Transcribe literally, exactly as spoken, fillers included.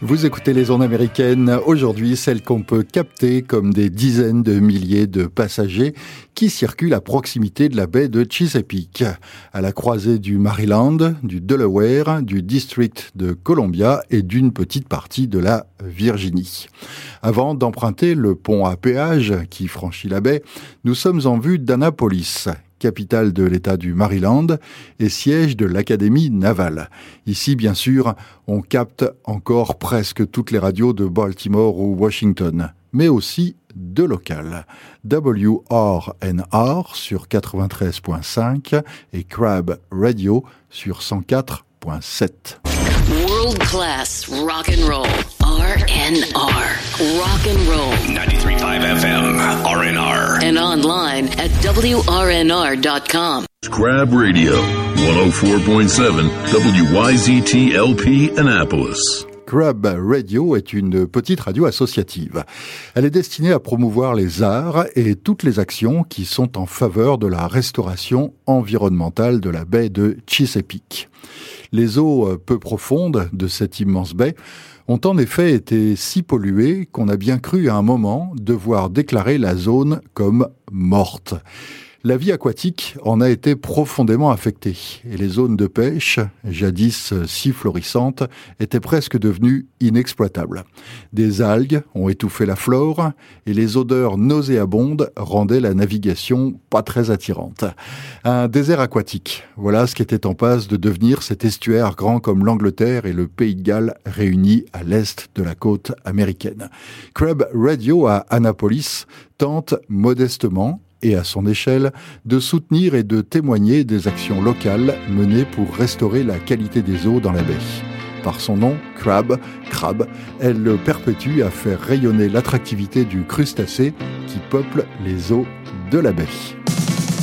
Vous écoutez les ondes américaines, aujourd'hui celles qu'on peut capter comme des dizaines de milliers de passagers qui circulent à proximité de la baie de Chesapeake, à la croisée du Maryland, du Delaware, du District de Columbia et d'une petite partie de la Virginie. Avant d'emprunter le pont à péage qui franchit la baie, nous sommes en vue d'Annapolis, capitale de l'État du Maryland et siège de l'Académie navale. Ici, bien sûr, on capte encore presque toutes les radios de Baltimore ou Washington, mais aussi de local. W R N R sur quatre-vingt-treize virgule cinq et Crab Radio sur cent quatre virgule sept. World class rock and roll. R N R. Rock and roll. ninety-three point five F M. R N R. And online at W R N R dot com. Crab Radio. one oh four point seven W Y Z T L P Annapolis. Crab Radio est une petite radio associative. Elle est destinée à promouvoir les arts et toutes les actions qui sont en faveur de la restauration environnementale de la baie de Chesapeake. Les eaux peu profondes de cette immense baie ont en effet été si polluées qu'on a bien cru à un moment devoir déclarer la zone comme morte. La vie aquatique en a été profondément affectée et les zones de pêche, jadis si florissantes, étaient presque devenues inexploitables. Des algues ont étouffé la flore et les odeurs nauséabondes rendaient la navigation pas très attirante. Un désert aquatique, voilà ce qui était en passe de devenir cet estuaire grand comme l'Angleterre et le Pays de Galles réunis à l'est de la côte américaine. Crab Radio à Annapolis tente modestement et à son échelle, de soutenir et de témoigner des actions locales menées pour restaurer la qualité des eaux dans la baie. Par son nom, Crab, crabe, elle perpétue à faire rayonner l'attractivité du crustacé qui peuple les eaux de la baie.